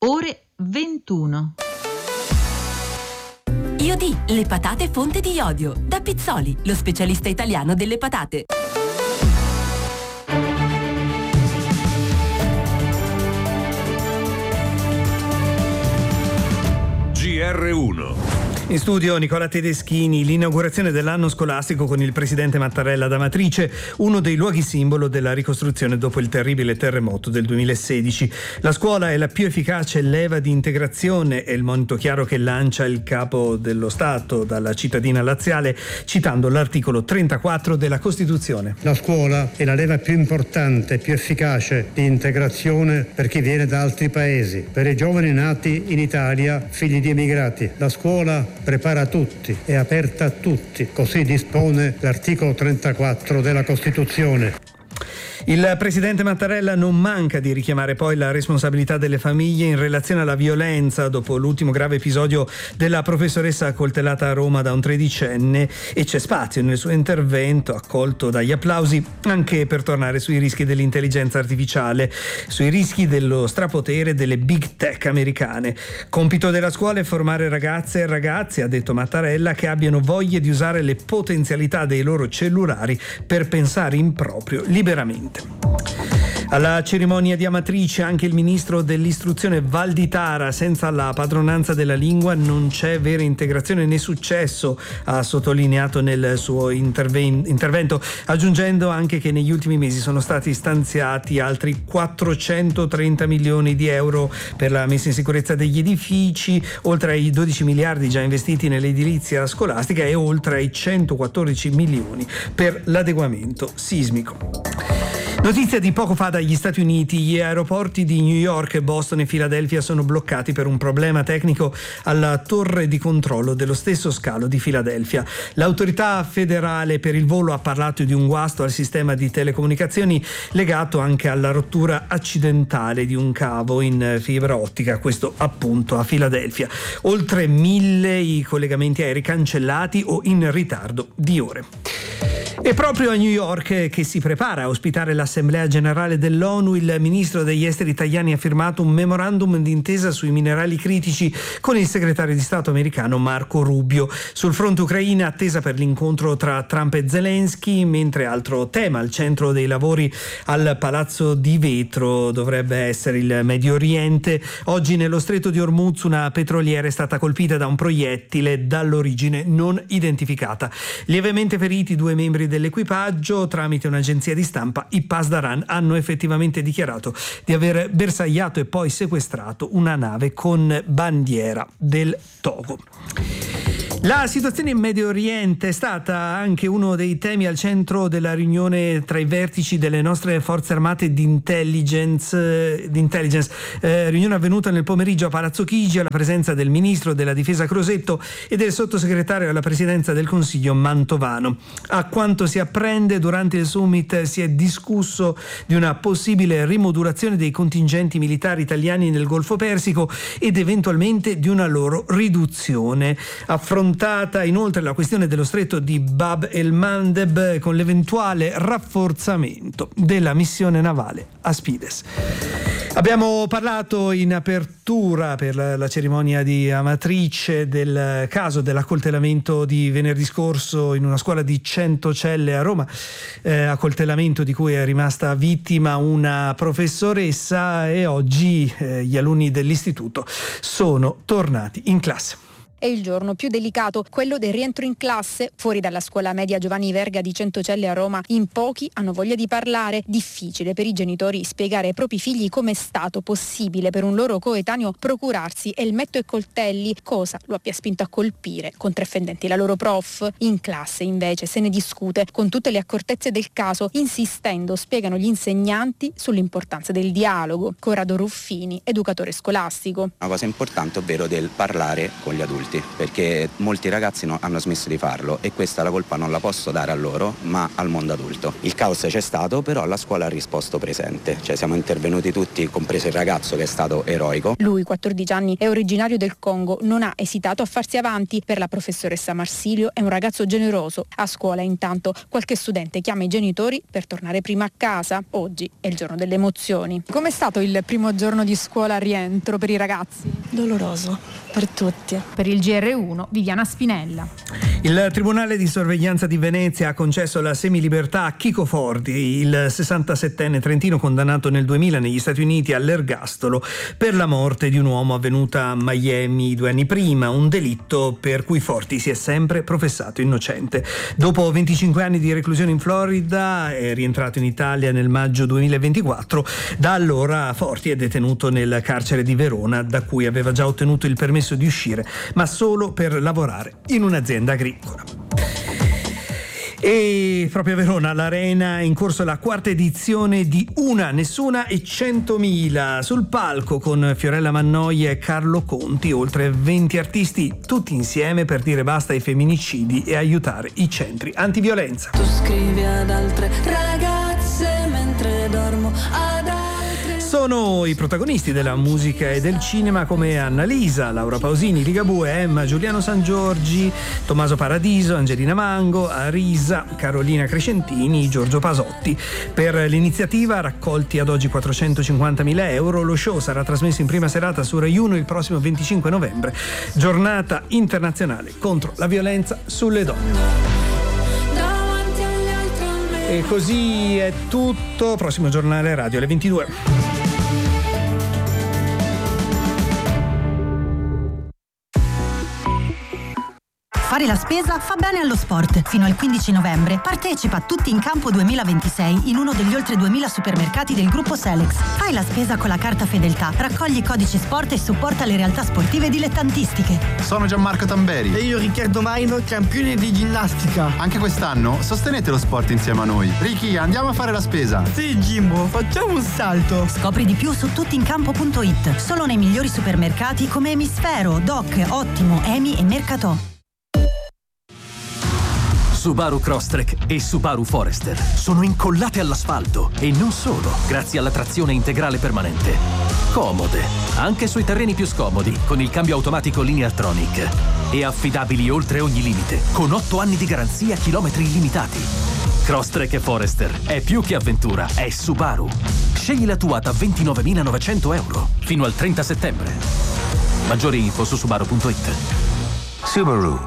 ore 21. Iodi, le patate fonte di iodio. Da Pizzoli, lo specialista italiano delle patate. GR1. In studio Nicola Tedeschini. L'inaugurazione dell'anno scolastico con il presidente Mattarella ad Amatrice, uno dei luoghi simbolo della ricostruzione dopo il terribile terremoto del 2016. La scuola è la più efficace leva di integrazione, è il monito chiaro che lancia il capo dello Stato dalla cittadina laziale, citando l'articolo 34 della Costituzione. La scuola è la leva più importante e più efficace di integrazione per chi viene da altri paesi, per i giovani nati in Italia, figli di emigrati. La scuola prepara tutti, è aperta a tutti, così dispone l'articolo 34 della Costituzione. Il presidente Mattarella non manca di richiamare poi la responsabilità delle famiglie in relazione alla violenza dopo l'ultimo grave episodio della professoressa accoltellata a Roma da un tredicenne, e c'è spazio nel suo intervento, accolto dagli applausi, anche per tornare sui rischi dell'intelligenza artificiale, sui rischi dello strapotere delle big tech americane. Compito della scuola è formare ragazze e ragazzi, ha detto Mattarella, che abbiano voglia di usare le potenzialità dei loro cellulari per pensare in proprio liberamente. Alla cerimonia di Amatrice anche il ministro dell'istruzione Valditara: senza la padronanza della lingua non c'è vera integrazione né successo, ha sottolineato nel suo intervento, aggiungendo anche che negli ultimi mesi sono stati stanziati altri 430 milioni di euro per la messa in sicurezza degli edifici, oltre ai 12 miliardi già investiti nell'edilizia scolastica e oltre ai 114 milioni per l'adeguamento sismico. Notizia di poco fa dagli Stati Uniti: gli aeroporti di New York, Boston e Filadelfia sono bloccati per un problema tecnico alla torre di controllo dello stesso scalo di Filadelfia. L'autorità federale per il volo ha parlato di un guasto al sistema di telecomunicazioni legato anche alla rottura accidentale di un cavo in fibra ottica, questo appunto a Filadelfia. Oltre 1000 i collegamenti aerei cancellati o in ritardo di ore. E proprio a New York, che si prepara a ospitare l'Assemblea Generale dell'ONU, il ministro degli esteri italiani ha firmato un memorandum d'intesa sui minerali critici con il segretario di Stato americano Marco Rubio. Sul fronte ucraina, attesa per l'incontro tra Trump e Zelensky, mentre altro tema al centro dei lavori al Palazzo di Vetro dovrebbe essere il Medio Oriente. Oggi nello stretto di Hormuz una petroliera è stata colpita da un proiettile dall'origine non identificata. Lievemente feriti 2 membri dell'equipaggio. Tramite un'agenzia di stampa i Pasdaran hanno effettivamente dichiarato di aver bersagliato e poi sequestrato una nave con bandiera del Togo. La situazione in Medio Oriente è stata anche uno dei temi al centro della riunione tra i vertici delle nostre forze armate di intelligence, riunione avvenuta nel pomeriggio a Palazzo Chigi alla presenza del ministro della difesa Crosetto e del sottosegretario alla presidenza del Consiglio Mantovano. A quanto si apprende, durante il summit si è discusso di una possibile rimodulazione dei contingenti militari italiani nel Golfo Persico ed eventualmente di una loro riduzione. Affrontata inoltre la questione dello stretto di Bab el-Mandeb con l'eventuale rafforzamento della missione navale Aspides. Abbiamo parlato in apertura per la cerimonia di Amatrice del caso dell'accoltellamento di venerdì scorso in una scuola di Centocelle a Roma, accoltellamento di cui è rimasta vittima una professoressa, e oggi gli alunni dell'istituto sono tornati in classe. È il giorno più delicato, quello del rientro in classe. Fuori dalla scuola media Giovanni Verga di Centocelle a Roma, in pochi hanno voglia di parlare. Difficile per i genitori spiegare ai propri figli come è stato possibile per un loro coetaneo procurarsi elmetto e coltelli, cosa lo abbia spinto a colpire con 3 fendenti la loro prof. In classe invece se ne discute con tutte le accortezze del caso, insistendo, spiegano gli insegnanti, sull'importanza del dialogo. Corrado Ruffini, educatore scolastico. Una cosa importante, ovvero del parlare con gli adulti. adulti, perché molti ragazzi hanno smesso di farlo e questa la colpa non la posso dare a loro ma al mondo adulto. Il caos c'è stato, però la scuola ha risposto presente, cioè siamo intervenuti tutti, compreso il ragazzo che è stato eroico. Lui, 14 anni, è originario del Congo, non ha esitato a farsi avanti. Per la professoressa Marsilio è un ragazzo generoso. A scuola intanto qualche studente chiama i genitori per tornare prima a casa. Oggi è il giorno delle emozioni. Com'è stato il primo giorno di scuola a rientro per i ragazzi? Doloroso per tutti. Per il GR1, Viviana Spinella. Il Tribunale di Sorveglianza di Venezia ha concesso la semilibertà a Chico Forti, il 67enne trentino condannato nel 2000 negli Stati Uniti all'ergastolo per la morte di un uomo avvenuta a Miami 2 anni prima, un delitto per cui Forti si è sempre professato innocente. Dopo 25 anni di reclusione in Florida è rientrato in Italia nel maggio 2024. Da allora Forti è detenuto nel carcere di Verona, da cui aveva già ottenuto il permesso di uscire, ma solo per lavorare in un'azienda agricola. E proprio a Verona, all'Arena, è in corso la quarta edizione di Una, Nessuna e 100.000. Sul palco con Fiorella Mannoia e Carlo Conti, oltre 20 artisti, tutti insieme per dire basta ai femminicidi e aiutare i centri antiviolenza. Tu scrivi ad altre ragazze mentre dormo ad altre. Sono i protagonisti della musica e del cinema come Annalisa, Laura Pausini, Ligabue, Emma, Giuliano Sangiorgi, Tommaso Paradiso, Angelina Mango, Arisa, Carolina Crescentini, Giorgio Pasotti. Per l'iniziativa, raccolti ad oggi 450.000 euro, lo show sarà trasmesso in prima serata su Rai 1 il prossimo 25 novembre, giornata internazionale contro la violenza sulle donne. E così è tutto, prossimo giornale radio alle 22. Fare la spesa fa bene allo sport. Fino al 15 novembre partecipa a Tutti in Campo 2026 in uno degli oltre 2000 supermercati del gruppo Selex. Fai la spesa con la carta Fedeltà, raccogli codici sport e supporta le realtà sportive dilettantistiche. Sono Gianmarco Tamberi. E io Riccardo Maino, campione di ginnastica. Anche quest'anno sostenete lo sport insieme a noi. Ricky, andiamo a fare la spesa. Sì, Jimbo, facciamo un salto. Scopri di più su tuttincampo.it. Solo nei migliori supermercati come Emisfero, Doc, Ottimo, Emi e Mercatò. Subaru Crosstrek e Subaru Forester sono incollate all'asfalto e non solo, grazie alla trazione integrale permanente. Comode, anche sui terreni più scomodi, con il cambio automatico Lineartronic. E affidabili oltre ogni limite, con 8 anni di garanzia, chilometri illimitati. Crosstrek e Forester è più che avventura, è Subaru. Scegli la tua da 29.900 euro fino al 30 settembre. Maggiori info su Subaru.it. Subaru.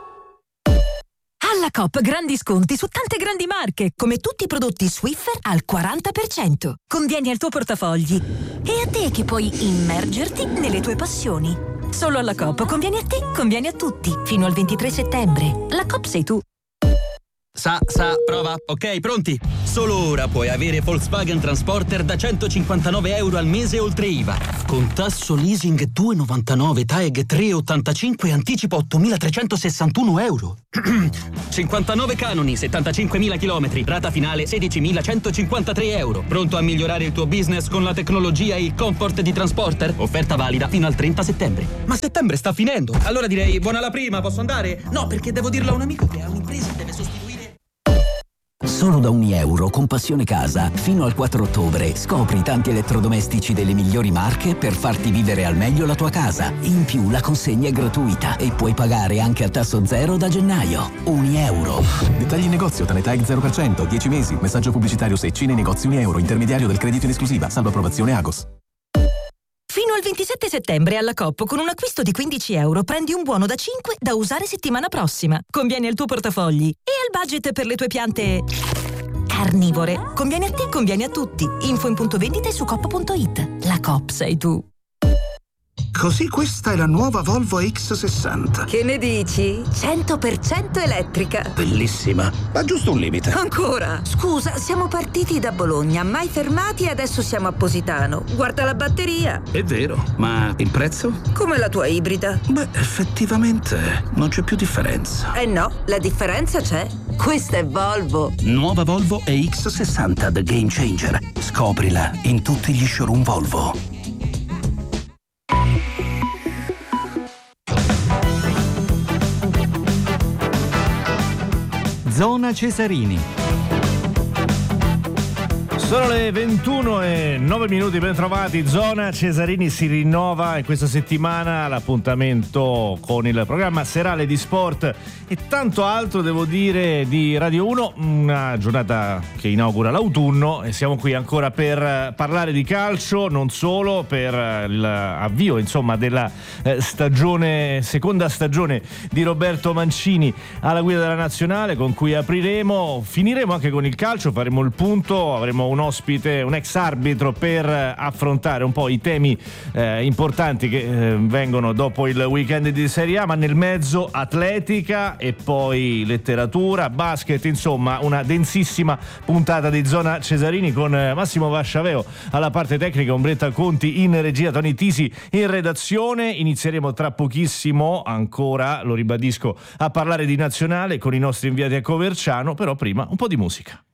Alla Coop grandi sconti su tante grandi marche, come tutti i prodotti Swiffer al 40%. Convieni al tuo portafogli. E a te che puoi immergerti nelle tue passioni. Solo alla Coop convieni a te, convieni a tutti. Fino al 23 settembre. La Coop sei tu. Prova. Ok, pronti? Solo ora puoi avere Volkswagen Transporter da 159 euro al mese oltre IVA. Con tasso leasing 2,99, TAEG 3,85 e anticipo 8.361 euro. 59 canoni, 75.000 chilometri, rata finale 16.153 euro. Pronto a migliorare il tuo business con la tecnologia e il comfort di Transporter? Offerta valida fino al 30 settembre. Ma settembre sta finendo. Allora direi buona la prima, posso andare? No, perché devo dirlo a un amico che ha un'impresa e deve sostituire. Solo da €1 con Passione Casa, fino al 4 ottobre, scopri tanti elettrodomestici delle migliori marche per farti vivere al meglio la tua casa. In più la consegna è gratuita e puoi pagare anche a tasso zero da gennaio. €1. Dettagli in negozio, TAEG 0%, 10 mesi, messaggio pubblicitario Secci nei negozi €1, intermediario del credito in esclusiva, salvo approvazione Agos. Fino al 27 settembre alla Coop con un acquisto di €15 prendi un buono da 5 da usare settimana prossima. Conviene al tuo portafogli e al budget per le tue piante carnivore. Conviene a te, conviene a tutti. Info in punto vendita e su coop.it. La Coop sei tu. Così questa è la nuova Volvo X60. Che ne dici? 100% elettrica. Bellissima, ma giusto un limite. Ancora? Scusa, siamo partiti da Bologna, mai fermati e adesso siamo a Positano. Guarda la batteria. È vero, ma il prezzo? Come la tua ibrida. Beh, effettivamente non c'è più differenza. Eh no, la differenza c'è. Questa è Volvo. Nuova Volvo EX60 The Game Changer. Scoprila in tutti gli showroom Volvo. Zona Cesarini. Sono le 21:09, ben trovati. Zona Cesarini si rinnova in questa settimana l'appuntamento con il programma serale di sport e tanto altro, devo dire, di Radio 1, una giornata che inaugura l'autunno e siamo qui ancora per parlare di calcio, non solo, per l'avvio insomma della seconda stagione di Roberto Mancini alla guida della nazionale, con cui finiremo anche con il calcio, faremo il punto, avremo un ospite, un ex arbitro, per affrontare un po' i temi importanti che vengono dopo il weekend di Serie A, ma nel mezzo atletica e poi letteratura, basket, insomma una densissima puntata di Zona Cesarini con Massimo Vasciaveo alla parte tecnica, Ombretta Conti in regia, Tony Tisi in redazione. Inizieremo tra pochissimo, ancora lo ribadisco, a parlare di nazionale con i nostri inviati a Coverciano, però prima un po' di musica.